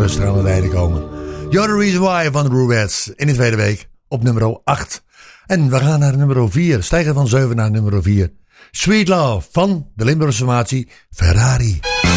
rustig aan het einde komen. You're the Reason Why van de Rubettes in de tweede week op nummer 8. En we gaan naar nummer 4. Stijgen van 7 naar nummer 4. Sweet Love van de Limburgse formatie Ferrari.